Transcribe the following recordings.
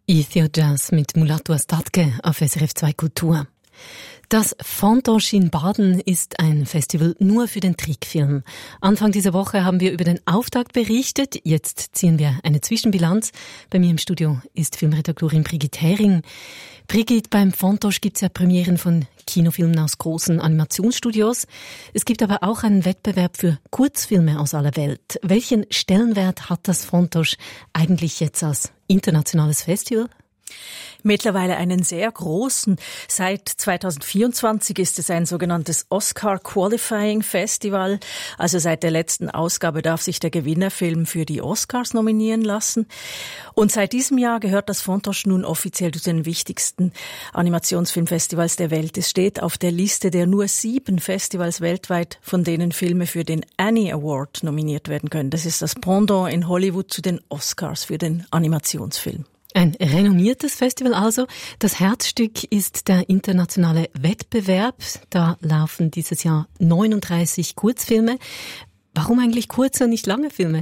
Ethio Jazz mit Mulatu Astatke auf SRF 2 Kultur. Das Fontosh in Baden ist ein Festival nur für den Trickfilm. Anfang dieser Woche haben wir über den Auftakt berichtet. Jetzt ziehen wir eine Zwischenbilanz. Bei mir im Studio ist Filmredaktorin Brigitte Hering. Brigitte, beim Fontosh gibt es ja Premieren von Kinofilmen aus großen Animationsstudios. Es gibt aber auch einen Wettbewerb für Kurzfilme aus aller Welt. Welchen Stellenwert hat das Fontosh eigentlich jetzt als internationales Festival? Mittlerweile einen sehr großen. Seit 2024 ist es ein sogenanntes Oscar Qualifying Festival. Also seit der letzten Ausgabe darf sich der Gewinnerfilm für die Oscars nominieren lassen. Und seit diesem Jahr gehört das Fontosh nun offiziell zu den wichtigsten Animationsfilmfestivals der Welt. Es steht auf der Liste der nur 7 Festivals weltweit, von denen Filme für den Annie Award nominiert werden können. Das ist das Pendant in Hollywood zu den Oscars für den Animationsfilm. Ein renommiertes Festival also. Das Herzstück ist der internationale Wettbewerb. Da laufen dieses Jahr 39 Kurzfilme. Warum eigentlich kurze und nicht lange Filme?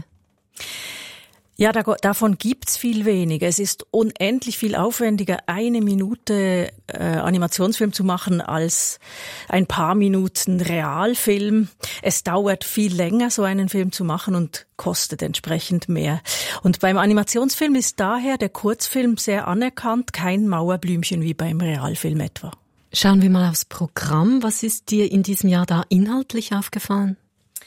Ja, davon gibt's viel weniger. Es ist unendlich viel aufwendiger, 1 Minute Animationsfilm zu machen als ein paar Minuten Realfilm. Es dauert viel länger, so einen Film zu machen und kostet entsprechend mehr. Und beim Animationsfilm ist daher der Kurzfilm sehr anerkannt, kein Mauerblümchen wie beim Realfilm etwa. Schauen wir mal aufs Programm. Was ist dir in diesem Jahr da inhaltlich aufgefallen?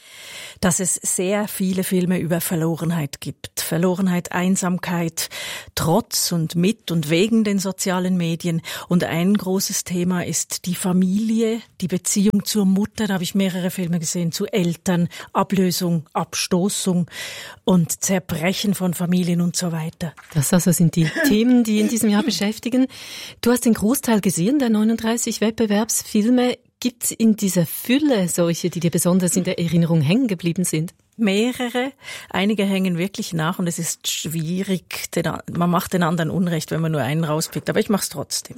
Dass es sehr viele Filme über Verlorenheit gibt. Verlorenheit, Einsamkeit, trotz und mit und wegen den sozialen Medien. Und ein großes Thema ist die Familie, die Beziehung zur Mutter. Da habe ich mehrere Filme gesehen, zu Eltern, Ablösung, Abstoßung und Zerbrechen von Familien und so weiter. Das also sind die Themen, die in diesem Jahr beschäftigen. Du hast den Großteil gesehen, der 39 Wettbewerbsfilme. Gibt's in dieser Fülle solche, die dir besonders in der Erinnerung hängen geblieben sind? Mehrere. Einige hängen wirklich nach und es ist schwierig. Man macht den anderen Unrecht, wenn man nur einen rauspickt. Aber ich mache es trotzdem.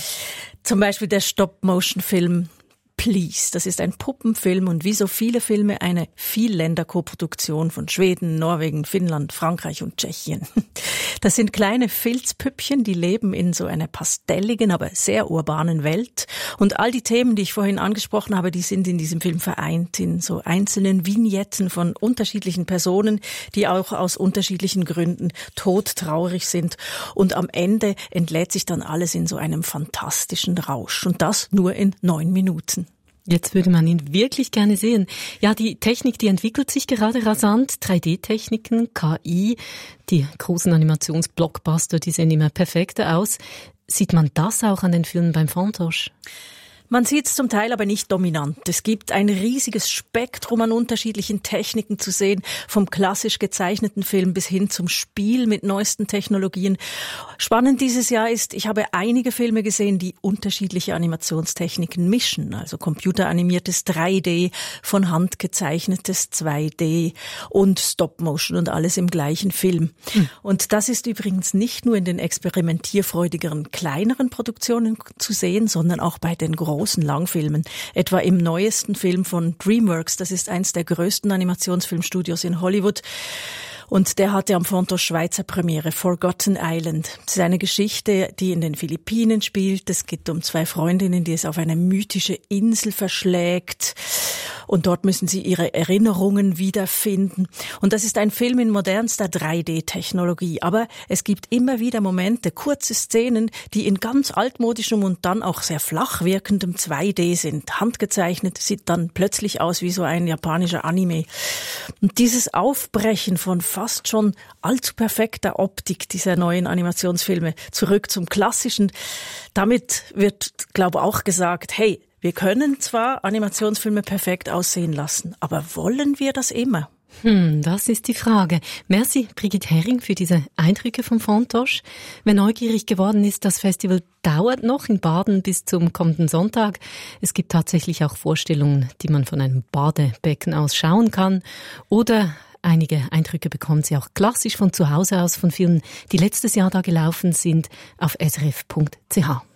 Zum Beispiel der Stop-Motion-Film Please. Das ist ein Puppenfilm und wie so viele Filme eine Vielländer-Koproduktion von Schweden, Norwegen, Finnland, Frankreich und Tschechien. Das sind kleine Filzpüppchen, die leben in so einer pastelligen, aber sehr urbanen Welt. Und all die Themen, die ich vorhin angesprochen habe, die sind in diesem Film vereint in so einzelnen Vignetten von unterschiedlichen Personen, die auch aus unterschiedlichen Gründen todtraurig sind. Und am Ende entlädt sich dann alles in so einem fantastischen Rausch. Und das nur in 9 Minuten. Jetzt würde man ihn wirklich gerne sehen. Ja, die Technik, die entwickelt sich gerade rasant. 3D-Techniken, KI, die großen Animationsblockbuster, die sehen immer perfekter aus. Sieht man das auch an den Filmen beim Fontosh? Man sieht es zum Teil aber nicht dominant. Es gibt ein riesiges Spektrum an unterschiedlichen Techniken zu sehen, vom klassisch gezeichneten Film bis hin zum Spiel mit neuesten Technologien. Spannend dieses Jahr ist, ich habe einige Filme gesehen, die unterschiedliche Animationstechniken mischen, also computeranimiertes 3D, von Hand gezeichnetes 2D und Stop-Motion und alles im gleichen Film. Und das ist übrigens nicht nur in den experimentierfreudigeren, kleineren Produktionen zu sehen, sondern auch bei den großen Langfilmen. Etwa im neuesten Film von DreamWorks, das ist eins der größten Animationsfilmstudios in Hollywood. Und der hatte am Fontosh Schweizer Premiere, Forgotten Island. Das ist eine Geschichte, die in den Philippinen spielt. Es geht um 2 Freundinnen, die es auf eine mythische Insel verschlägt. Und dort müssen sie ihre Erinnerungen wiederfinden. Und das ist ein Film in modernster 3D-Technologie. Aber es gibt immer wieder Momente, kurze Szenen, die in ganz altmodischem und dann auch sehr flach wirkendem 2D sind. Handgezeichnet, sieht dann plötzlich aus wie so ein japanischer Anime. Und dieses Aufbrechen von fast schon allzu perfekter Optik dieser neuen Animationsfilme zurück zum Klassischen, damit wird, glaube ich, auch gesagt, hey, wir können zwar Animationsfilme perfekt aussehen lassen, aber wollen wir das immer? Das ist die Frage. Merci, Brigitte Hering, für diese Eindrücke vom Fontosh. Wer neugierig geworden ist, das Festival dauert noch in Baden bis zum kommenden Sonntag. Es gibt tatsächlich auch Vorstellungen, die man von einem Badebecken aus schauen kann. Oder einige Eindrücke bekommen Sie auch klassisch von zu Hause aus, von Filmen, die letztes Jahr da gelaufen sind, auf srf.ch.